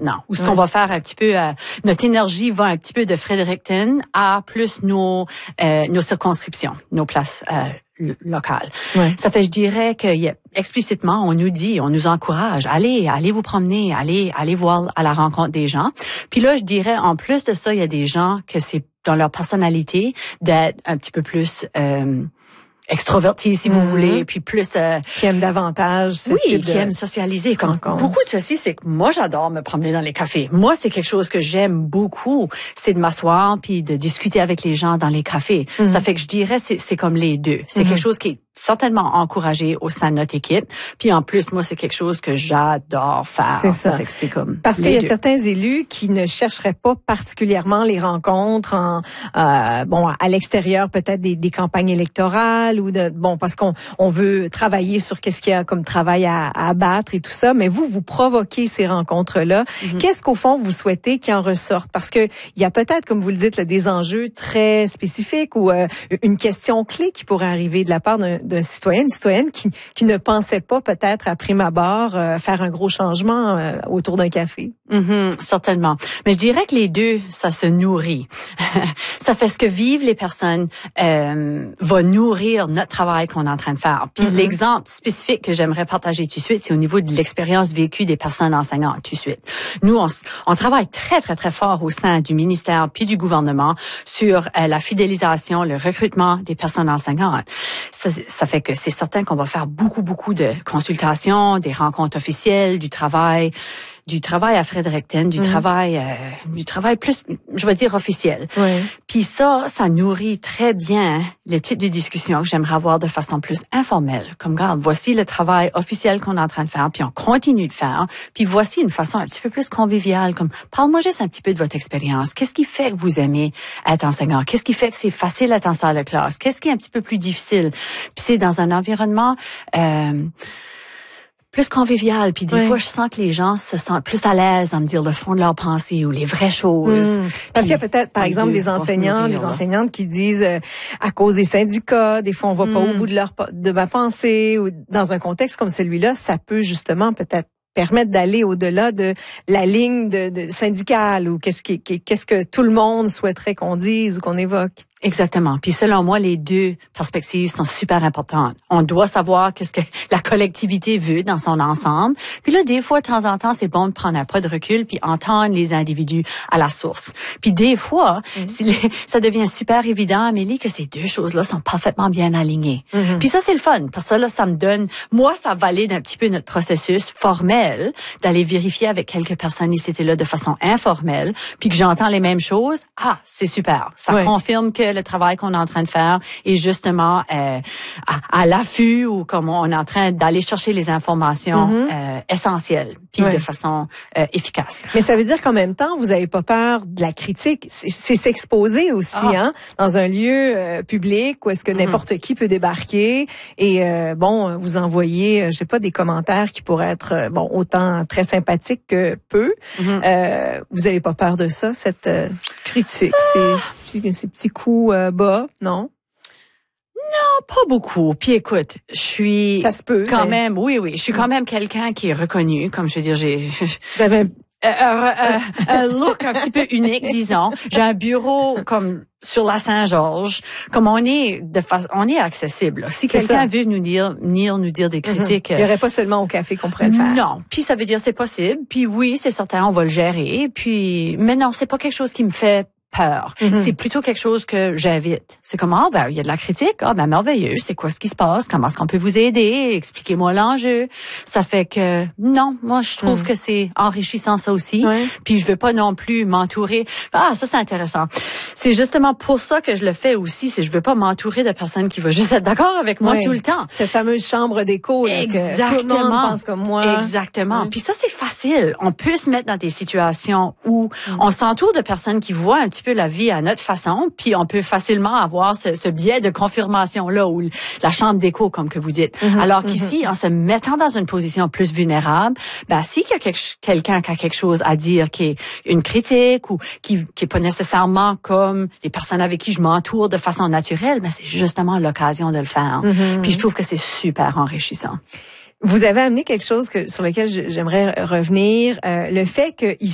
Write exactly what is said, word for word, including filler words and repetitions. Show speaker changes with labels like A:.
A: maintenant. Où ce
B: ouais.
A: qu'on va faire un petit peu, euh, notre énergie va un petit peu de Fredericton à plus nos euh, nos circonscriptions, nos places euh, locales.
B: Ouais.
A: Ça fait, je dirais que y a, explicitement, on nous dit, on nous encourage, allez, allez vous promener, allez, allez voir à la rencontre des gens. Puis là, je dirais, en plus de ça, il y a des gens que c'est dans leur personnalité d'être un petit peu plus euh, extrovertis, si mm-hmm. vous voulez, puis plus euh,
B: qui aiment davantage ce
A: oui,
B: type
A: qui
B: de
A: aiment socialiser. Comme
B: rencontre.
A: Beaucoup de ceci, c'est que moi j'adore me promener dans les cafés. Moi, c'est quelque chose que j'aime beaucoup, c'est de m'asseoir puis de discuter avec les gens dans les cafés. Mm-hmm. Ça fait que je dirais c'est c'est comme les deux. C'est mm-hmm. quelque chose qui est certainement encouragé au sein de notre équipe. Puis en plus, moi, c'est quelque chose que j'adore faire.
B: C'est ça.
A: Ça fait que c'est comme
B: parce qu'il y a
A: deux.
B: certains élus qui ne chercheraient pas particulièrement les rencontres en euh, bon à l'extérieur peut-être des, des campagnes électorales ou de bon parce qu'on on veut travailler sur qu'est-ce qu'il y a comme travail à, à abattre et tout ça. Mais vous vous provoquez ces rencontres-là. Mm-hmm. Qu'est-ce qu'au fond vous souhaitez qu'il en ressorte? Parce que il y a peut-être, comme vous le dites, là, des enjeux très spécifiques ou euh, une question clé qui pourrait arriver de la part d'un d'un citoyen, une citoyenne qui, qui ne pensait pas peut-être à prime abord euh, faire un gros changement euh, autour d'un café.
A: Mm-hmm, certainement. Mais je dirais que les deux, ça se nourrit. Ça fait ce que vivent les personnes euh, va nourrir notre travail qu'on est en train de faire. Puis mm-hmm. l'exemple spécifique que j'aimerais partager tout de suite, c'est au niveau de l'expérience vécue des personnes enseignantes tout de suite. Nous, on, on travaille très, très, très fort au sein du ministère puis du gouvernement sur euh, la fidélisation, le recrutement des personnes enseignantes. Ça, ça fait que c'est certain qu'on va faire beaucoup, beaucoup de consultations, des rencontres officielles, du travail, du travail à Fredericton, du mmh. travail, euh, du travail plus, je vais dire officiel.
B: Oui.
A: Puis ça, ça nourrit très bien le type de discussion que j'aimerais avoir de façon plus informelle. Comme, regarde, voici le travail officiel qu'on est en train de faire, puis on continue de faire. Puis voici une façon un petit peu plus conviviale, comme, parle-moi juste un petit peu de votre expérience. Qu'est-ce qui fait que vous aimez être enseignant? Qu'est-ce qui fait que c'est facile d'être en salle de classe? Qu'est-ce qui est un petit peu plus difficile? Puis c'est dans un environnement euh, plus convivial. Puis des oui. fois, je sens que les gens se sentent plus à l'aise à me dire le fond de leur pensée ou les vraies choses.
B: Mmh. Parce qu'il y a peut-être, par exemple, des enseignants, des enseignantes qui disent euh, à cause des syndicats, des fois on va mmh. pas au bout de leur de ma pensée, ou dans un contexte comme celui-là, ça peut justement peut-être permettre d'aller au-delà de la ligne de, de syndicale ou qu'est-ce qui, qu'est-ce que tout le monde souhaiterait qu'on dise ou qu'on évoque.
A: Exactement. Puis selon moi, les deux perspectives sont super importantes. On doit savoir qu'est-ce que la collectivité veut dans son ensemble. Puis là, des fois, de temps en temps, c'est bon de prendre un pas de recul puis entendre les individus à la source. Puis des fois, mm-hmm. ça devient super évident, Amélie, que ces deux choses-là sont parfaitement bien alignées. Mm-hmm. Puis ça, c'est le fun. Parce que ça, là, ça me donne, moi, ça valide un petit peu notre processus formel d'aller vérifier avec quelques personnes ici et là de façon informelle, puis que j'entends les mêmes choses. Ah, c'est super. Ça ouais. confirme que le travail qu'on est en train de faire est justement euh, à, à l'affût ou comme on est en train d'aller chercher les informations mm-hmm. euh, essentielles puis ouais. de façon euh, efficace.
B: Mais ça veut dire qu'en même temps, vous avez pas peur de la critique. C'est, c'est s'exposer aussi, ah. hein, dans un lieu euh, public où est-ce que mm-hmm. n'importe qui peut débarquer et euh, bon, vous envoyer, je sais pas, des commentaires qui pourraient être euh, bon autant très sympathiques que peu. Mm-hmm. Euh, vous avez pas peur de ça, cette euh, critique, ah. ces, ces petits coups euh, bas, non?
A: Non, pas beaucoup. Puis écoute, je suis
B: ça se peut,
A: quand
B: mais...
A: même, oui, oui, je suis quand même quelqu'un qui est reconnu, comme je veux dire, j'ai...
B: Vous avez un...
A: Euh, euh, un look un petit peu unique, disons. J'ai un bureau comme sur la Saint-Georges, comme on est de façon, on est accessible. Là. Si c'est quelqu'un ça. veut nous dire, venir nous dire des critiques,
B: mm-hmm. il y aurait pas seulement au café qu'on pourrait le faire.
A: Non. Puis ça veut dire c'est possible. Puis oui, c'est certain, on va le gérer. Puis mais non, c'est pas quelque chose qui me fait peur. Mm-hmm. C'est plutôt quelque chose que j'invite. C'est comme, ah, ben, il y a de la critique. Ah, ben, merveilleux. C'est quoi ce qui se passe? Comment est-ce qu'on peut vous aider? Expliquez-moi l'enjeu. Ça fait que, non, moi, je trouve mm. que c'est enrichissant, ça aussi. Ouais. Puis, je veux pas non plus m'entourer. Ah, ça, c'est intéressant. C'est justement pour ça que je le fais aussi. C'est, je veux pas m'entourer de personnes qui vont juste être d'accord avec moi ouais. tout le temps.
B: Cette fameuse chambre d'écho, là.
A: Exactement.
B: Que tout le monde pense comme moi.
A: Exactement.
B: Mm.
A: Puis ça, c'est facile. On peut se mettre dans des situations où mm. on s'entoure de personnes qui voient un petit peu la vie à notre façon, puis on peut facilement avoir ce, ce biais de confirmation-là, ou la chambre d'écho, comme que vous dites. Mm-hmm, Alors qu'ici, mm-hmm. en se mettant dans une position plus vulnérable, ben, s'il y a quelque, quelqu'un qui a quelque chose à dire, qui est une critique, ou qui, qui est pas nécessairement comme les personnes avec qui je m'entoure de façon naturelle, ben, c'est justement l'occasion de le faire. Mm-hmm. Puis je trouve que c'est super enrichissant.
B: Vous avez amené quelque chose que, sur lequel j'aimerais revenir, euh, le fait que